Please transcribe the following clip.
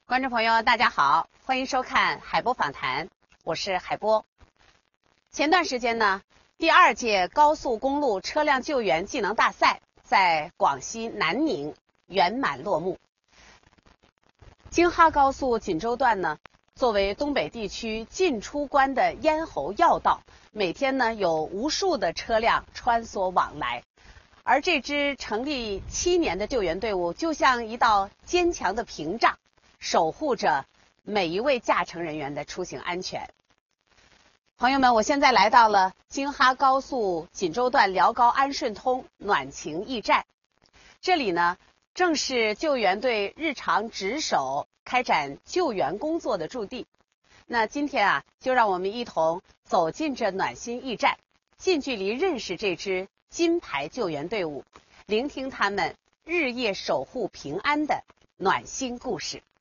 观众朋友，大家好，欢迎收看海波访谈，我是海波。前段时间呢，第2届高速公路车辆救援技能大赛在广西南宁圆满落幕。京哈高速锦州段呢，作为东北地区进出关的咽喉要道，每天呢有无数的车辆穿梭往来。而这支成立7年的救援队伍，就像一道坚强的屏障，守护着每一位驾乘人员的出行安全。朋友们，我现在来到了京哈高速锦州段辽高安顺通暖情驿站，这里呢正是救援队日常值守、开展救援工作的驻地。那今天啊，就让我们一同走进这暖心驿站，近距离认识这支金牌救援队伍，聆听他们日夜守护平安的暖心故事。